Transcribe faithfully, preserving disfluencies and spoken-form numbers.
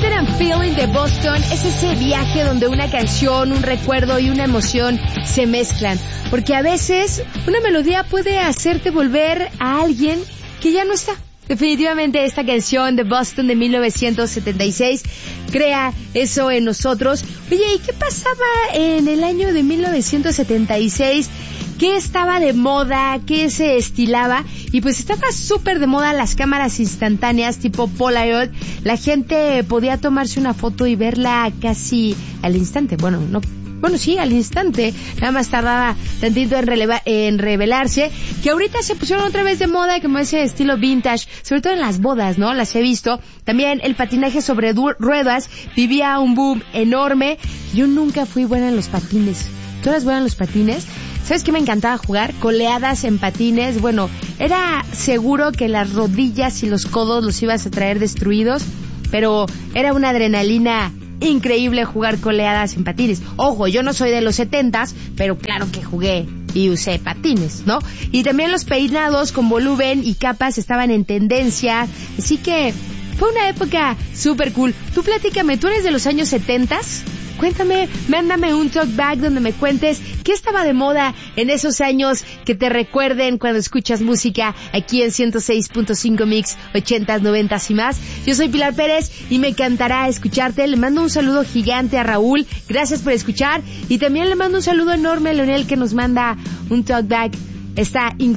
Listen and Feeling de Boston es ese viaje donde una canción, un recuerdo y una emoción se mezclan. Porque a veces una melodía puede hacerte volver a alguien que ya no está. Definitivamente esta canción de Boston de mil novecientos setenta y seis crea eso en nosotros. Oye, ¿y qué pasaba en el año de mil novecientos setenta y seis? ¿Qué estaba de moda? ¿Qué se estilaba? Y pues estaba súper de moda las cámaras instantáneas tipo Polaroid. La gente podía tomarse una foto y verla casi al instante. Bueno, no... Bueno, sí, al instante. Nada más tardaba tantito en, releva- en revelarse. Que ahorita se pusieron otra vez de moda, como ese estilo vintage. Sobre todo en las bodas, ¿no? Las he visto. También el patinaje sobre du- ruedas vivía un boom enorme. Yo nunca fui buena en los patines. ¿Tú eras buena en los patines? ¿Sabes qué me encantaba jugar? Coleadas en patines. Bueno, era seguro que las rodillas y los codos los ibas a traer destruidos, pero era una adrenalina increíble jugar coleadas en patines. Ojo, yo no soy de los setentas, pero claro que jugué y usé patines, ¿no? Y también los peinados con volumen y capas estaban en tendencia, así que fue una época súper cool. Tú platícame, ¿tú eres de los años setentas? Cuéntame, mándame un talkback donde me cuentes qué estaba de moda en esos años que te recuerden cuando escuchas música aquí en ciento seis punto cinco Mix, ochentas, noventas y más. Yo soy Pilar Pérez y me encantará escucharte. Le mando un saludo gigante a Raúl. Gracias por escuchar. Y también le mando un saludo enorme a Leonel que nos manda un talkback. Está increíble.